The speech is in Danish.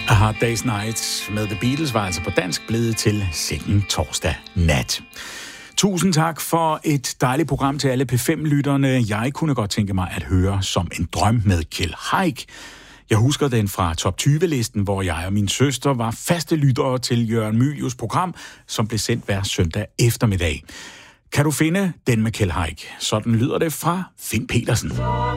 A Hard Day's Night med The Beatles var altså på dansk blevet til Sengen torsdag nat. Tusind tak for et dejligt program til alle P5-lytterne. Jeg kunne godt tænke mig at høre Som en drøm med Kjeld Haik. Jeg husker den fra top 20-listen, hvor jeg og min søster var faste lyttere til Jørgen Mylius program, som blev sendt hver søndag eftermiddag. Kan du finde den med Kjeld Haik? Sådan lyder det fra Finn Petersen.